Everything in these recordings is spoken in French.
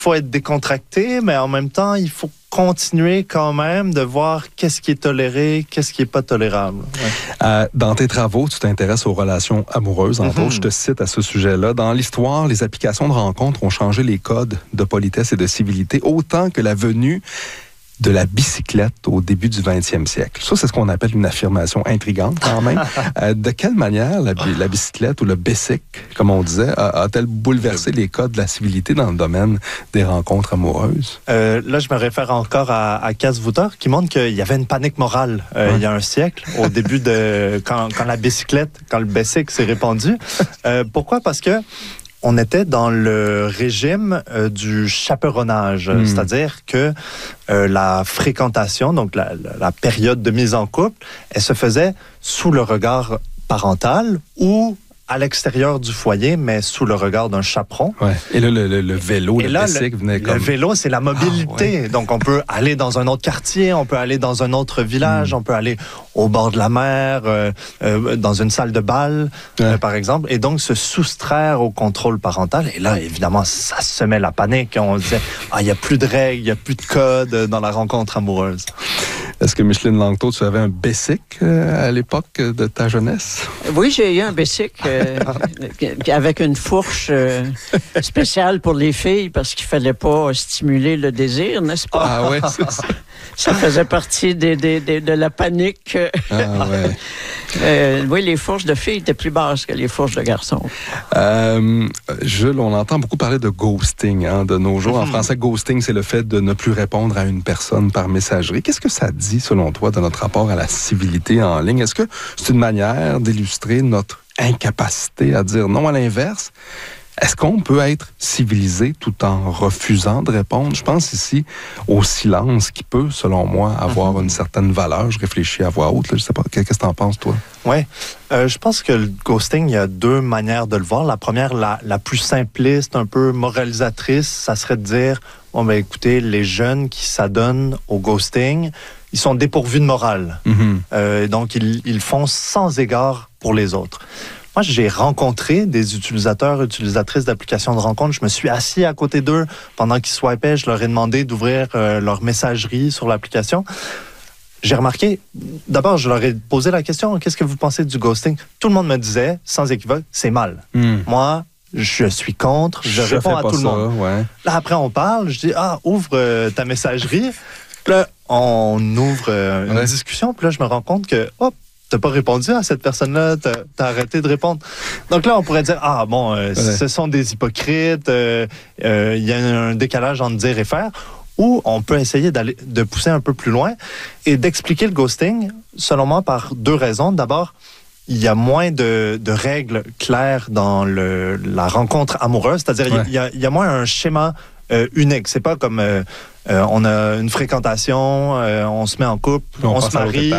faut être décontracté, mais en même temps, il faut continuer quand même de voir qu'est-ce qui est toléré, qu'est-ce qui est pas tolérable. Ouais. Dans tes travaux, tu t'intéresses aux relations amoureuses. Entre autres, je te cite à ce sujet-là. Dans l'histoire, les applications de rencontres ont changé les codes de politesse et de civilité autant que la venue de la bicyclette au début du 20e siècle. Ça, c'est ce qu'on appelle une affirmation intrigante quand même. De quelle manière la bicyclette ou le bicycle, comme on disait, a-t-elle bouleversé les codes de la civilité dans le domaine des rencontres amoureuses? Là, je me réfère encore à Casse-Vouter, qui montre qu'il y avait une panique morale il y a un siècle, au début de quand la bicyclette, quand le bicycle s'est répandu. Pourquoi? Parce que on était dans le régime du chaperonnage, c'est-à-dire que la fréquentation, donc la période de mise en couple, elle se faisait sous le regard parental ou à l'extérieur du foyer, mais sous le regard d'un chaperon. Ouais. Et là, le vélo, le bicycle venait comme... Le vélo, c'est la mobilité. Ah, ouais. Donc, on peut aller dans un autre quartier, on peut aller dans un autre village, on peut aller au bord de la mer, dans une salle de bal, par exemple, et donc se soustraire au contrôle parental. Et là, évidemment, ça semait la panique. On disait, il n'y a plus de règles, il n'y a plus de codes dans la rencontre amoureuse. Est-ce que Micheline Langto, tu avais un bicycle à l'époque de ta jeunesse? Oui, j'ai eu un bicycle avec une fourche spéciale pour les filles parce qu'il ne fallait pas stimuler le désir, n'est-ce pas? Ah oui, c'est ça. Ça faisait partie de la panique. Ah ouais. Oui, les fourches de filles étaient plus basses que les fourches de garçons. Jules, on entend beaucoup parler de ghosting de nos jours. En français, ghosting, c'est le fait de ne plus répondre à une personne par messagerie. Qu'est-ce que ça dit, selon toi, de notre rapport à la civilité en ligne? Est-ce que c'est une manière d'illustrer notre incapacité à dire non à l'inverse? Est-ce qu'on peut être civilisé tout en refusant de répondre? Je pense ici au silence qui peut, selon moi, avoir une certaine valeur. Je réfléchis à voix haute. Là, je sais pas. Qu'est-ce que tu en penses, toi? Oui. Je pense que le ghosting, il y a deux manières de le voir. La première, la plus simpliste, un peu moralisatrice, ça serait de dire, bon, ben, écoutez, les jeunes qui s'adonnent au ghosting, ils sont dépourvus de morale. Donc, ils font sans égard pour les autres. Moi, j'ai rencontré des utilisatrices d'applications de rencontre. Je me suis assis à côté d'eux pendant qu'ils swipaient. Je leur ai demandé d'ouvrir leur messagerie sur l'application. J'ai remarqué, d'abord, je leur ai posé la question, qu'est-ce que vous pensez du ghosting? Tout le monde me disait, sans équivoque, c'est mal. Moi, je suis contre, je réponds à tout le monde. Ouais. Là, après, on parle, je dis, ouvre ta messagerie. Puis là, on ouvre une discussion. Puis là, je me rends compte que, t'as pas répondu à cette personne-là, t'as arrêté de répondre. Donc là, on pourrait dire, ce sont des hypocrites, il y a un décalage entre dire et faire, ou on peut essayer de pousser un peu plus loin et d'expliquer le ghosting, selon moi, par deux raisons. D'abord, il y a moins de règles claires dans la rencontre amoureuse, c'est-à-dire il y a moins un schéma unique. C'est pas comme on a une fréquentation, on se met en couple, on se marie.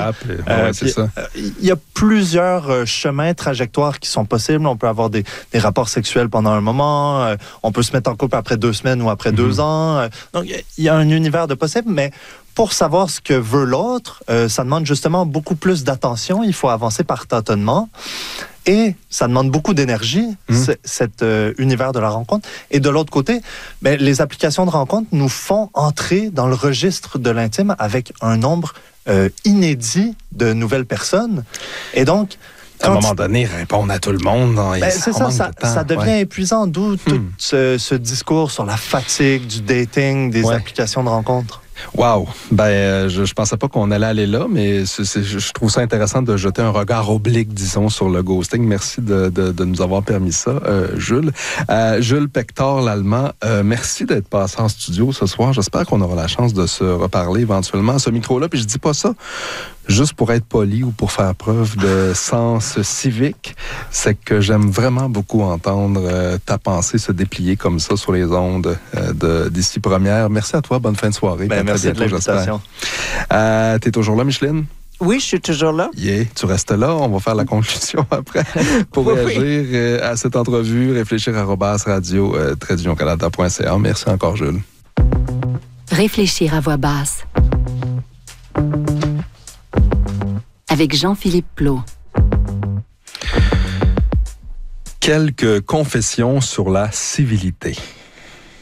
Il y a plusieurs chemins, trajectoires qui sont possibles. On peut avoir des rapports sexuels pendant un moment. On peut se mettre en couple après 2 semaines ou après 2 ans. Donc, il y a un univers de possibles, mais pour savoir ce que veut l'autre, ça demande justement beaucoup plus d'attention. Il faut avancer par tâtonnement. Et ça demande beaucoup d'énergie, cet univers de la rencontre. Et de l'autre côté, les applications de rencontre nous font entrer dans le registre de l'intime avec un nombre inédit de nouvelles personnes. Et donc, à un moment donné, répondre à tout le monde, c'est ça devient épuisant. D'où tout ce discours sur la fatigue du dating, des applications de rencontre. Wow! Je pensais pas qu'on allait aller là, mais je trouve ça intéressant de jeter un regard oblique, disons, sur le ghosting. Merci de nous avoir permis ça, Jules. Jules Pector, l'Allemand, merci d'être passé en studio ce soir. J'espère qu'on aura la chance de se reparler éventuellement à ce micro-là. Puis je dis pas ça juste pour être poli ou pour faire preuve de sens civique. C'est que j'aime vraiment beaucoup entendre ta pensée se déplier comme ça sur les ondes d'ici première. Merci à toi. Bonne fin de soirée. Merci de l'invitation. T'es toujours là, Micheline? Oui, je suis toujours là. Tu restes là. On va faire la conclusion après. Pour réagir à cette entrevue, réfléchir @radio-canada.ca. Merci encore, Jules. Réfléchir à voix basse. Avec Jean-Philippe Plot. Quelques confessions sur la civilité.